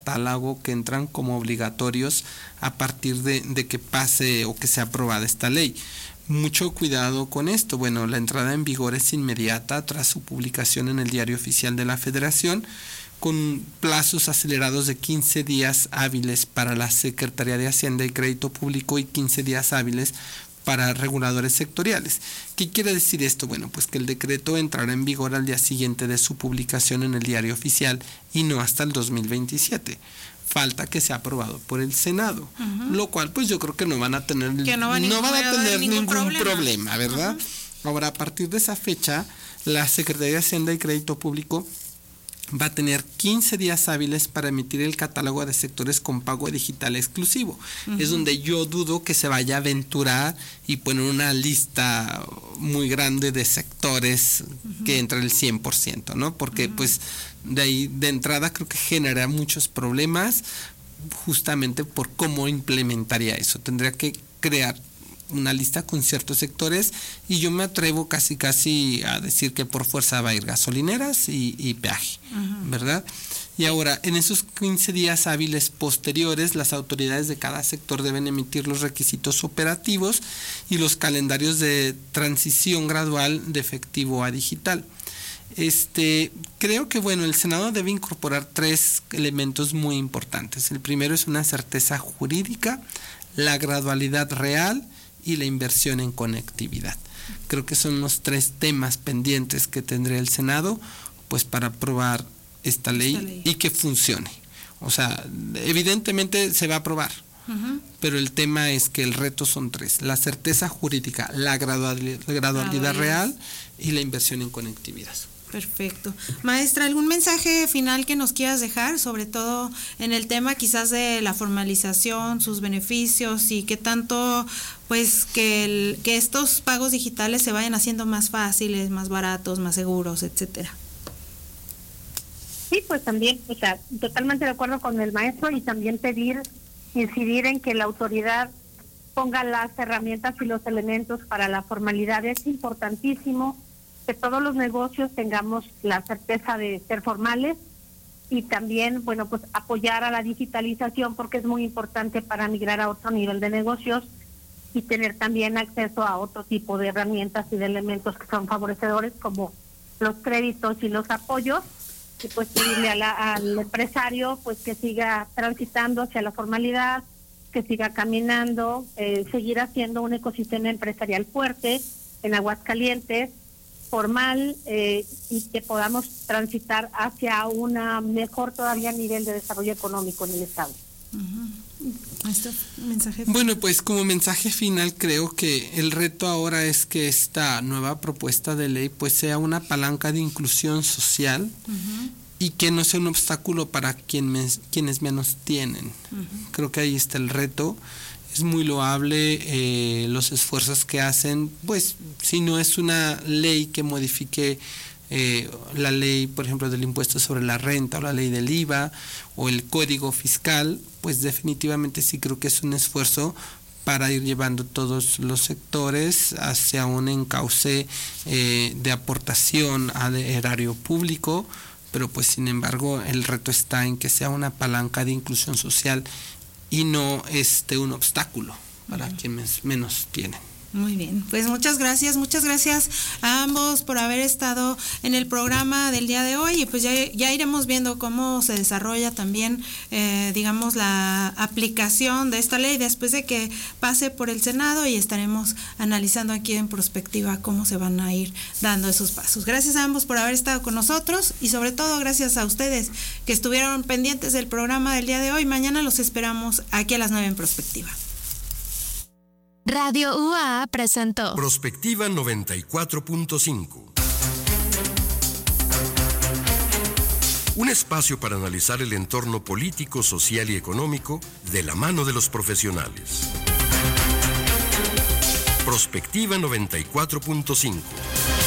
catálogo que entran como obligatorios a partir de que pase o que sea aprobada esta ley. Mucho cuidado con esto. Bueno, la entrada en vigor es inmediata tras su publicación en el Diario Oficial de la Federación, con plazos acelerados de 15 días hábiles para la Secretaría de Hacienda y Crédito Público y 15 días hábiles para reguladores sectoriales. ¿Qué quiere decir esto? Bueno, pues que el decreto entrará en vigor al día siguiente de su publicación en el Diario Oficial y no hasta el 2027. Falta que sea aprobado por el Senado, lo cual pues yo creo que no van a tener, ningún problema, ¿verdad? Ahora, a partir de esa fecha, la Secretaría de Hacienda y Crédito Público va a tener 15 días hábiles para emitir el catálogo de sectores con pago digital exclusivo. Es donde yo dudo que se vaya a aventurar y poner una lista muy grande de sectores que entra el 100%, ¿no? Porque pues de ahí de entrada creo que genera muchos problemas justamente por cómo implementaría eso. Tendría que crear una lista con ciertos sectores y yo me atrevo casi a decir que por fuerza va a ir gasolineras y peaje, ¿verdad? Y ahora, en esos 15 días hábiles posteriores, las autoridades de cada sector deben emitir los requisitos operativos y los calendarios de transición gradual de efectivo a digital. Creo que bueno, el Senado debe incorporar 3 elementos muy importantes. El primero es una certeza jurídica, la gradualidad real y la inversión en conectividad. Creo que son los 3 temas pendientes que tendría el Senado pues para aprobar esta ley y que funcione. O sea, evidentemente se va a aprobar, pero el tema es que el reto son 3: la certeza jurídica, la gradualidad real y la inversión en conectividad. Perfecto. Maestra, ¿algún mensaje final que nos quieras dejar, sobre todo en el tema quizás de la formalización, sus beneficios y qué tanto pues que estos pagos digitales se vayan haciendo más fáciles, más baratos, más seguros, etcétera? Sí, pues también, o sea, totalmente de acuerdo con el maestro, y también incidir en que la autoridad ponga las herramientas y los elementos para la formalidad. Es importantísimo que todos los negocios tengamos la certeza de ser formales y también, bueno, pues apoyar a la digitalización, porque es muy importante para migrar a otro nivel de negocios y tener también acceso a otro tipo de herramientas y de elementos que son favorecedores, como los créditos y los apoyos, y pues pedirle al empresario pues que siga transitando hacia la formalidad, que siga caminando, seguir haciendo un ecosistema empresarial fuerte en Aguascalientes, formal, y que podamos transitar hacia una mejor todavía nivel de desarrollo económico en el Estado. Bueno, pues como mensaje final creo que el reto ahora es que esta nueva propuesta de ley pues sea una palanca de inclusión social y que no sea un obstáculo para quienes menos tienen. Creo que ahí está el reto. Es muy loable los esfuerzos que hacen, pues si no es una ley que modifique la ley, por ejemplo, del impuesto sobre la renta o la ley del IVA o el código fiscal, pues definitivamente sí creo que es un esfuerzo para ir llevando todos los sectores hacia un encauce de aportación al erario público, pero pues sin embargo el reto está en que sea una palanca de inclusión social y no un obstáculo para quienes menos tienen. Muy bien, pues muchas gracias a ambos por haber estado en el programa del día de hoy, y pues ya iremos viendo cómo se desarrolla también, digamos, la aplicación de esta ley después de que pase por el Senado, y estaremos analizando aquí en Prospectiva cómo se van a ir dando esos pasos. Gracias a ambos por haber estado con nosotros, y sobre todo gracias a ustedes que estuvieron pendientes del programa del día de hoy. Mañana los esperamos aquí a las 9 en Prospectiva. Radio UAA presentó Prospectiva 94.5. Un espacio para analizar el entorno político, social y económico de la mano de los profesionales. Prospectiva 94.5.